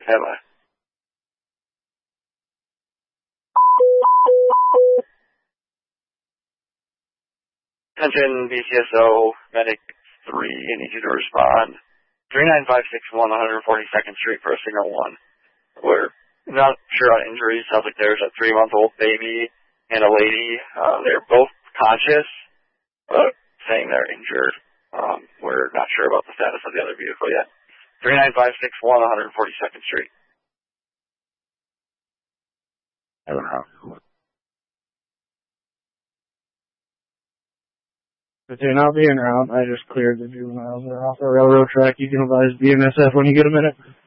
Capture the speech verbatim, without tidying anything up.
Have I? Attention, B C S O, Medic three, I need you to respond. three nine five six one, one forty-second Street for a signal one. We're not sure on injuries. Sounds like there's a three-month-old baby and a lady. Uh, they're both conscious, but saying they're injured. Um, we're not sure about the status of the other vehicle yet. three nine five six one, one forty-second Street. I don't know. If you're not being around, I just cleared the juveniles. They're off the railroad track. You can advise B N S F when you get a minute.